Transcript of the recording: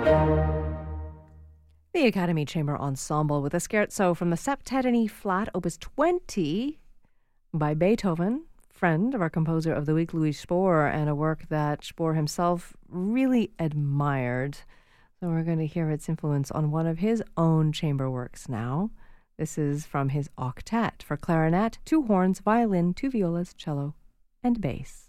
The Academy Chamber Ensemble with a scherzo from the Septet in E flat, Opus 20 by Beethoven, friend of our composer of the week, Louis Spohr, and a work that Spohr himself really admired. So we're going to hear its influence on one of his own chamber works now. This is from his octet for clarinet, two horns, violin, two violas, cello, and bass.